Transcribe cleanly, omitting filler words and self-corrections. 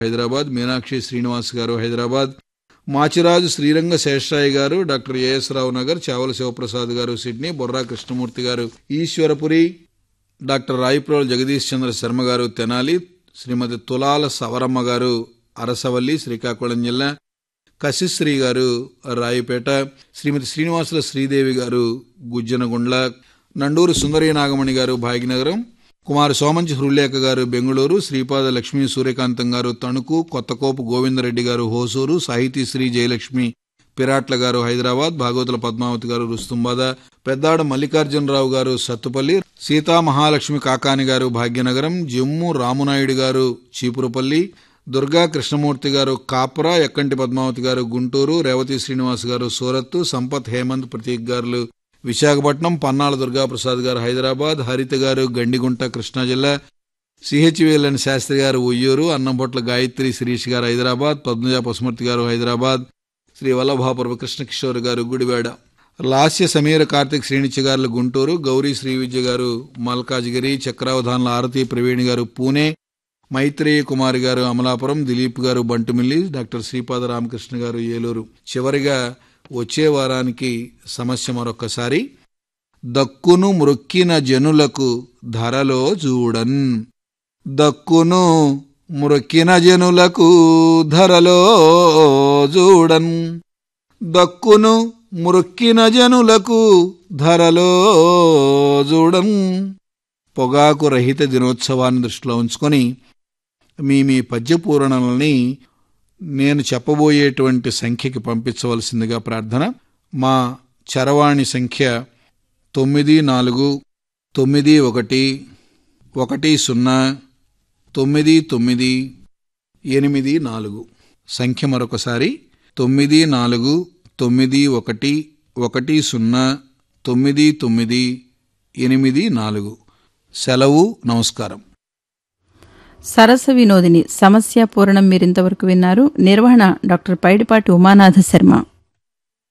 హైదరాబాద్, మీనాక్షి శ్రీనివాస్ గారు హైదరాబాద్, మాచిరాజు శ్రీరంగ శేషాయి గారు, doctor as రావు నగర్, చావల శివప్రసాద్ గారు సిడ్నీ, బొర్రా కృష్ణమూర్తి గారు ఈశ్వరపురి, డాక్టర్ రాయప్రోల్ జగదీష్ చంద్ర శర్మ గారు తెనాలి, శ్రీమతి తులాల సవరమ్మ గారు అరసవల్లి శ్రీకాకుళం జిల్లా, కశిశ్రీ గారు రాయిపేట, శ్రీమతి శ్రీనివాసుల శ్రీదేవి గారు గుజ్జనగుండ్ల, నండూరు సుందరీ నాగమణి గారు భాగ్యనగరం, కుమార్ సోమంచి హృలేఖ గారు బెంగుళూరు, శ్రీపాద లక్ష్మీ సూర్యకాంతం గారు తణుకు, కొత్తకోపు గోవిందరెడ్డి గారు హోసూరు, సాహితీ శ్రీ జయలక్ష్మి పిరాట్ల గారు హైదరాబాద్, భాగవతుల పద్మావతి గారు రుస్తుంబాద, పెద్దాడ మల్లికార్జునరావు గారు సత్తుపల్లి, సీతామహాలక్ష్మి కాకాని గారు భాగ్యనగరం, జమ్ము రామునాయుడు గారు చీపురుపల్లి, దుర్గా కృష్ణమూర్తి గారు కాప్రా, ఎక్కంటి పద్మావతి గారు గుంటూరు, రేవతి శ్రీనివాస్ గారు సూరత్తు, సంపత్ హేమంత్ ప్రతీక్ గారు విశాఖపట్నం, పన్నాల దుర్గాప్రసాద్ గారు హైదరాబాద్, హరిత గారు గండిగుంట కృష్ణా జిల్లా, సిహెచ్విఎల్ఎన్ శాస్త్రి గారు ఉయ్యూరు, అన్నంపొట్ల గాయత్రి శిరీష్ గారు హైదరాబాద్, పద్మజ పసుమర్తి గారు హైదరాబాద్, శ్రీ వల్లభాపురపు కృష్ణకిషోర్ గారు గుడివాడ, లాస్య సమీర కార్తిక్ శ్రీనిత్య గారు గుంటూరు, గౌరీ శ్రీ విద్య గారు మల్కాజ్గిరి, చక్రావధాన్ల ఆరతి ప్రవీణ్ గారు పూణే, మైత్రేయ కుమారి గారు అమలాపురం, దిలీప్ గారు బంటుమిల్లి, డాక్టర్ శ్రీపాద రామకృష్ణ గారు ఏలూరు. చివరిగా వచ్చే వారానికి సమస్య మరొకసారి. దక్కును మ్రొక్కిన జనులకు ధరలో చూడన్, దక్కును మ్రొక్కిన జనులకు ధరలో చూడన్, దక్కును మ్రొక్కిన జనులకు ధరలో చూడన్. పొగాకు రహిత దినోత్సవాన్ని దృష్టిలో ఉంచుకొని మీ పద్యపూరణల్ని నేను చెప్పబోయేటువంటి సంఖ్యకి పంపించవలసిందిగా ప్రార్థన. మా చరవాణి సంఖ్య 9491109984. సంఖ్య మరొకసారి 9491109984. సెలవు, నమస్కారం. సరస వినోదిని సమస్య పూరణం మీరింతవరకు విన్నారు. నిర్వహణ డాక్టర్ పైడిపాటి ఉమానాథ శర్మ.